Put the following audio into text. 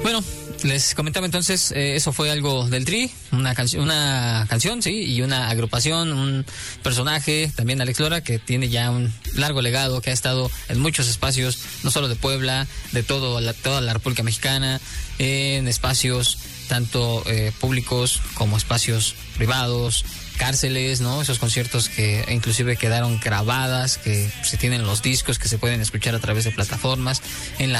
Bueno, les comentaba entonces, eso fue algo del Tri, una canción, sí, y una agrupación, un personaje, también Alex Lora, que tiene ya un largo legado, que ha estado en muchos espacios, no solo de Puebla, de toda la República Mexicana, en espacios tanto públicos como espacios privados, cárceles, ¿no? Esos conciertos que inclusive quedaron grabadas, que se tienen los discos que se pueden escuchar a través de plataformas, en la